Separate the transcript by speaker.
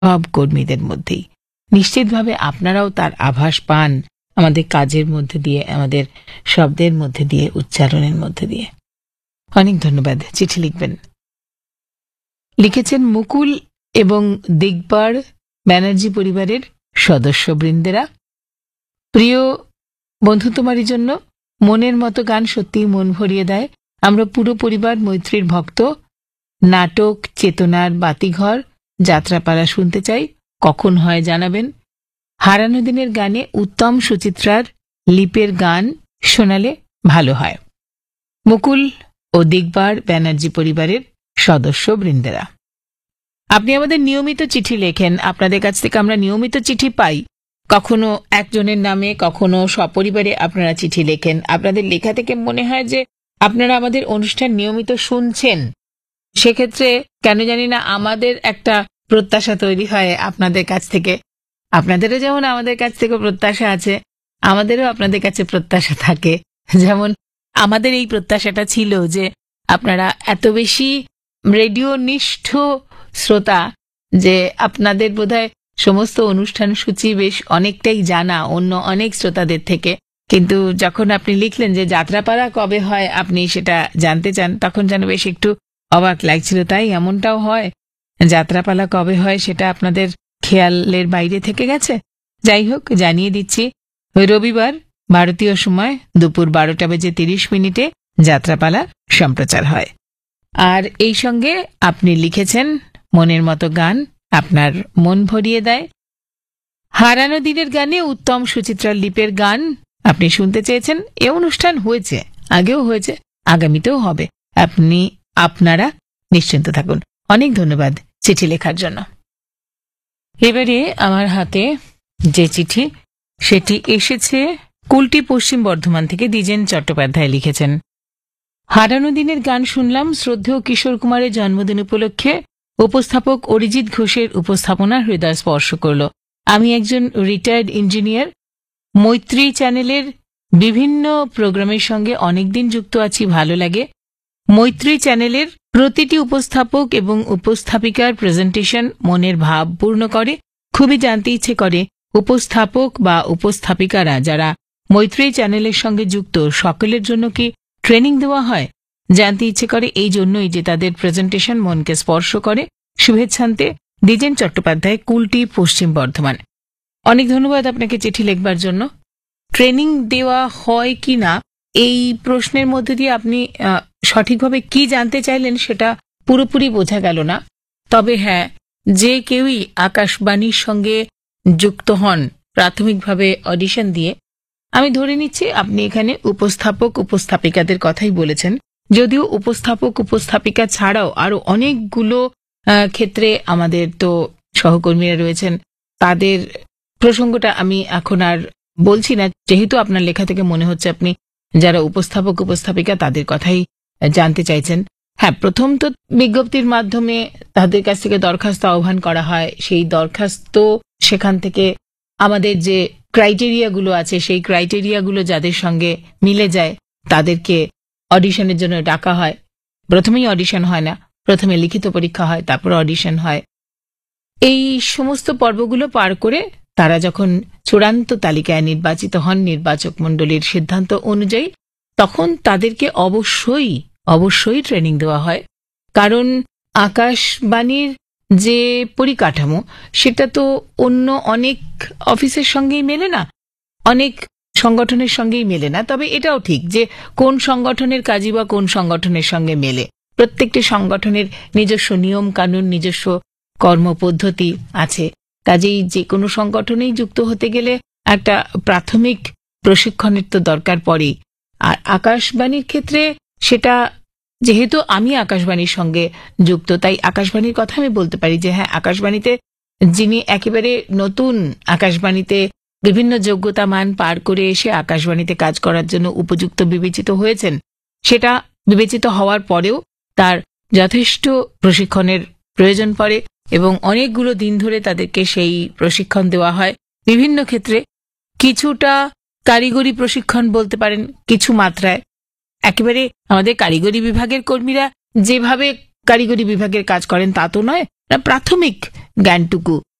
Speaker 1: সব কর্মীদের মধ্যেই। নিশ্চিতভাবে আপনারাও তার আভাস পান আমাদের কাজের মধ্যে দিয়ে, আমাদের শব্দের মধ্যে দিয়ে, উচ্চারণের মধ্যে দিয়ে। অনেক ধন্যবাদ। চিঠি লিখবেন। লিখেছেন মুকুল এবং দিগবার ব্যানার্জি পরিবারের সদস্যবৃন্দেরা। প্রিয় বন্ধু, তোমারই জন্য মনের মতো গান সত্যিই মন ভরিয়ে দেয়। আমরা পুরো পরিবার মৈত্রীর ভক্ত। নাটক চেতনার বাতিঘর, যাত্রাপালা শুনতে চাই। কখন হয় জানাবেন। হারানো দিনের গানে উত্তম সুচিত্রার লিপের গান শোনালে ভালো হয়। মুকুল ও দিগবার ব্যানার্জি পরিবারের সদস্যবৃন্দেরা। আপনি আমাদের নিয়মিত চিঠি লেখেন। আপনাদের কাছ থেকে আমরা নিয়মিত চিঠি পাই। কখনো একজনের নামে, কখনো সপরিবারে আপনারা চিঠি লেখেন। আপনাদের লেখা থেকে মনে হয় যে আপনারা আমাদের অনুষ্ঠান নিয়মিত শুনছেন। সেক্ষেত্রে কেন জানি না আমাদের একটা প্রত্যাশা তৈরি হয় আপনাদের কাছ থেকে। আপনাদেরও যেমন আমাদের কাছ থেকে প্রত্যাশা আছে, আমাদেরও আপনাদের কাছে প্রত্যাশা থাকে। যেমন আমাদের এই প্রত্যাশাটা ছিল যে আপনারা এত বেশি রেডিও নিষ্ঠ শ্রোতা যে আপনাদের বোধহয় সমস্ত অনুষ্ঠান সূচি বেশ অনেকটাই জানা অন্য অনেক শ্রোতাদের থেকে। কিন্তু যখন আপনি লিখলেন যে যাত্রাপালা কবে হয় আপনি সেটা জানতে চান, তখন যেন বেশ একটু অবাক লাগছিল। তাই এমনটাও হয়, যাত্রাপালা কবে হয় সেটা আপনাদের খেয়ালের বাইরে থেকে গেছে। যাই হোক, জানিয়ে দিচ্ছি, রবিবার ভারতীয় সময় দুপুর 12:30 যাত্রাপালা সম্প্রচার হয়। আর এই সঙ্গে আপনি লিখেছেন মনের মতো গান আপনার মন ভরিয়ে দেয়। হারানো দিনের গানে উত্তম সুচিত্রার লিপের গান আপনি শুনতে চেয়েছেন। এ অনুষ্ঠান হয়েছে, আগেও হয়েছে, আগামীতেও হবে। আপনারা নিশ্চিন্ত থাকুন। অনেক ধন্যবাদ চিঠি লেখার জন্য। এবারে আমার হাতে যে চিঠি সেটি এসেছে কুলটি, পশ্চিম বর্ধমান থেকে। দ্বিজেন চট্টোপাধ্যায় লিখেছেন, হারানো দিনের গান শুনলাম। শ্রদ্ধেয় কিশোর কুমারের জন্মদিন উপলক্ষে উপস্থাপক অরিজিৎ ঘোষের উপস্থাপনা হৃদয় স্পর্শ করল। আমি একজন রিটায়ার্ড ইঞ্জিনিয়ার। মৈত্রী চ্যানেলের বিভিন্ন প্রোগ্রামের সঙ্গে অনেকদিন যুক্ত আছি, ভালো লাগে। মৈত্রী চ্যানেলের প্রতিটি উপস্থাপক এবং উপস্থাপিকার প্রেজেন্টেশন মনের ভাব পূর্ণ করে। খুবই জানতে ইচ্ছে করে উপস্থাপক বা উপস্থাপিকারা যারা মৈত্রী চ্যানেলের সঙ্গে যুক্ত সকলের জন্য কি ট্রেনিং দেওয়া হয়? জানতে ইচ্ছে করে এই জন্যই যে তাদের প্রেজেন্টেশন মনকে স্পর্শ করে। শুভেচ্ছান্তে দ্বিজেন চট্টোপাধ্যায়, কুলটি, পশ্চিম বর্ধমান। অনেক ধন্যবাদ আপনাকে চিঠি লিখবার জন্য। ট্রেনিং দেওয়া হয় কি না এই প্রশ্নের মধ্যে দিয়ে আপনি সঠিকভাবে কি জানতে চাইলেন সেটা পুরোপুরি বোঝা গেল না। তবে হ্যাঁ, যে কেউই আকাশবাণীর সঙ্গে যুক্ত হন প্রাথমিকভাবে অডিশন দিয়ে, আমি ধরে নিচ্ছি আপনি এখানে উপস্থাপক উপস্থাপিকাদের কথাই বলেছেন। যদিও উপস্থাপক উপস্থাপিকা ছাড়াও আরো অনেকগুলো ক্ষেত্রে আমাদের তো সহকর্মীরা রয়েছেন, তাদের প্রসঙ্গটা আমি এখন আর বলছি না, যেহেতু আপনার লেখা থেকে মনে হচ্ছে আপনি যারা উপস্থাপক উপস্থাপিকা তাদের কথাই জানতে চাইছেন। হ্যাঁ, প্রথম তো বিজ্ঞপ্তির মাধ্যমে তাদের কাছ থেকে দরখাস্ত আহ্বান করা হয়। সেই দরখাস্ত, সেখান থেকে আমাদের যে ক্রাইটেরিয়াগুলো আছে সেই ক্রাইটেরিয়াগুলো যাদের সঙ্গে মিলে যায় তাদেরকে অডিশনের জন্য ডাকা হয়। প্রথমেই অডিশন হয় না, প্রথমে লিখিত পরীক্ষা হয়, তারপর অডিশন হয়। এই সমস্ত পর্বগুলো পার করে তারা যখন চূড়ান্ত তালিকায় নির্বাচিত হন নির্বাচক মণ্ডলীর সিদ্ধান্ত অনুযায়ী, তখন তাদেরকে অবশ্যই ট্রেনিং দেওয়া হয়। কারণ আকাশবাণীর যে পরিকাঠামো সেটা তো অন্য অনেক অফিসের সঙ্গেই মেলে না, অনেক সংগঠনের সঙ্গেই মেলে না। তবে এটাও ঠিক যে কোন সংগঠনের কাজই বা কোন সংগঠনের সঙ্গে মেলে। প্রত্যেকটি সংগঠনের নিজস্ব নিয়ম কানুন, নিজস্ব কর্মপদ্ধতি আছে। কাজেই যে কোনো সংগঠনেই যুক্ত হতে গেলে একটা প্রাথমিক প্রশিক্ষণের তো দরকার পড়েই। আর আকাশবাণীর ক্ষেত্রে সেটা, যেহেতু আমি আকাশবাণীর সঙ্গে যুক্ত, তাই আকাশবাণীর কথা আমি বলতে পারি যে হ্যাঁ, আকাশবাণীতে যিনি একেবারে নতুন, আকাশবাণীতে বিভিন্ন যোগ্যতা মান পার করে এসে আকাশবাণীতে কাজ করার জন্য উপযুক্ত বিবেচিত হয়েছেন, সেটা বিবেচিত হওয়ার পরেও তার যথেষ্ট প্রশিক্ষণের প্রয়োজন পড়ে এবং অনেকগুলো দিন ধরে তাদেরকে সেই প্রশিক্ষণ দেওয়া হয়। বিভিন্ন ক্ষেত্রে কিছুটা কারিগরি প্রশিক্ষণ বলতে পারেন, কিছু মাত্রায়। একেবারে আমাদের কারিগরি বিভাগের কর্মীরা যেভাবে কারিগরি বিভাগের কাজ করেন তা তো নয়, প্রাথমিক জ্ঞানটুকু